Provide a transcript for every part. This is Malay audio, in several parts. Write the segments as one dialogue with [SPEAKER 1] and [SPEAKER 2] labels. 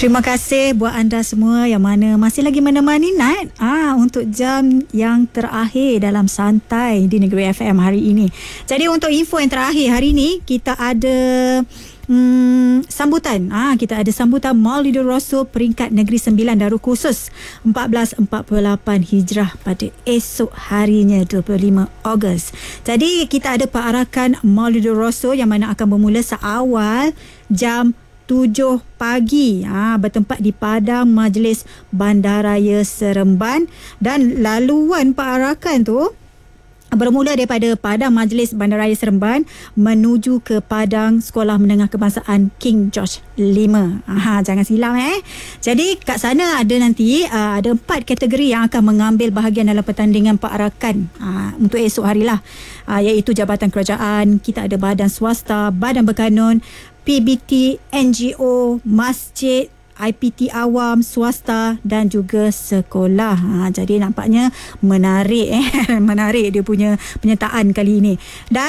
[SPEAKER 1] Terima kasih buat anda semua yang mana masih lagi menemani Nat untuk jam yang terakhir dalam Santai di Negeri FM hari ini. Jadi untuk info yang terakhir hari ini, kita ada sambutan. Kita ada sambutan Maulidul Rasul peringkat Negeri Sembilan Darul Khusus 1448 Hijrah pada esok harinya 25 Ogos. Jadi kita ada perarakan Maulidul Rasul yang mana akan bermula seawal jam 7 pagi bertempat di Padang Majlis Bandaraya Seremban, dan laluan perarakan tu bermula daripada Padang Majlis Bandaraya Seremban menuju ke Padang Sekolah Menengah Kebangsaan King George V. Jangan silam Jadi kat sana ada nanti ada 4 kategori yang akan mengambil bahagian dalam pertandingan perarakan untuk esok harilah, iaitu Jabatan Kerajaan, kita ada badan swasta, badan berkanun, PBT, NGO, masjid, IPT awam, swasta dan juga sekolah. Jadi nampaknya menarik menarik dia punya penyertaan kali ini.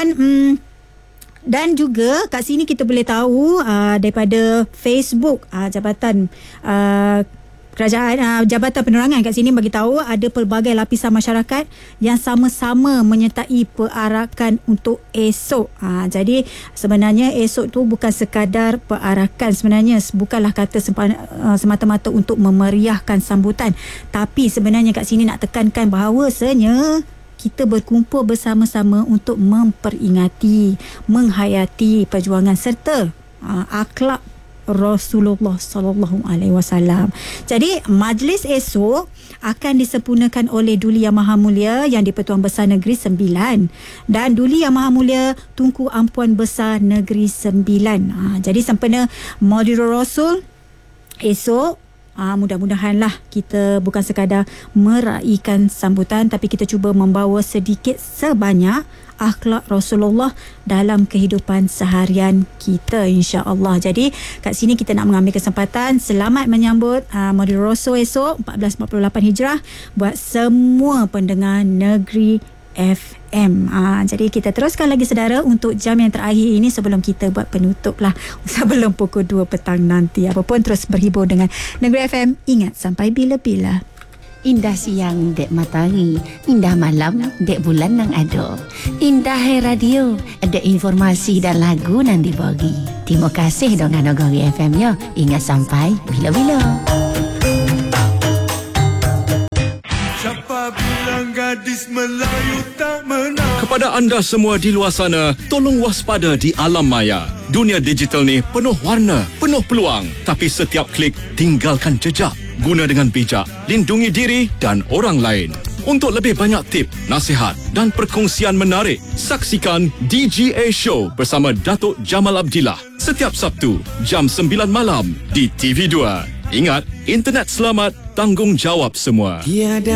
[SPEAKER 1] Dan juga kat sini kita boleh tahu daripada Facebook Jabatan Kerajaan, Jabatan Penerangan kat sini bagi tahu ada pelbagai lapisan masyarakat yang sama-sama menyertai perarakan untuk esok. Jadi sebenarnya esok tu bukan sekadar perarakan, sebenarnya bukanlah kata semata-mata untuk memeriahkan sambutan, tapi sebenarnya kat sini nak tekankan bahawasanya kita berkumpul bersama-sama untuk memperingati, menghayati perjuangan serta akhlak Rasulullah sallallahu alaihi wasallam. Jadi majlis esok akan disempurnakan oleh Duli Yang Maha Mulia yang di-Pertuan Besar Negeri Sembilan dan Duli Yang Maha Mulia Tunku Ampuan Besar Negeri Sembilan. Jadi sempena Maulidul Rasul esok, mudah-mudahanlah kita bukan sekadar meraihkan sambutan, tapi kita cuba membawa sedikit sebanyak akhlak Rasulullah dalam kehidupan seharian kita, insya-Allah. Jadi kat sini kita nak mengambil kesempatan selamat menyambut Maulidul Rasul esok 1448 Hijrah buat semua pendengar Negeri FM. Jadi kita teruskan lagi saudara untuk jam yang terakhir ini sebelum kita buat penutup lah, sebelum pukul 2 petang nanti. Apapun terus berhibur dengan Negeri FM. Ingat, sampai bila-bila.
[SPEAKER 2] Indah siang dek matahari, indah malam dek bulan nang ado. Indah hai radio, ada informasi dan lagu nang dibagi. Terima kasih dengan Negeri FM ya. Ingat sampai bila-bila.
[SPEAKER 3] Siapa bilang gadis Melayu tak menang?
[SPEAKER 4] Kepada anda semua di luar sana, tolong waspada di alam maya. Dunia digital ni penuh warna, penuh peluang. Tapi setiap klik tinggalkan jejak. Guna dengan bijak, lindungi diri dan orang lain. Untuk lebih banyak tip, nasihat dan perkongsian menarik, saksikan DGA Show bersama Datuk Jamal Abdillah setiap Sabtu jam 9 malam di TV2. Ingat, internet selamat, tanggungjawab semua.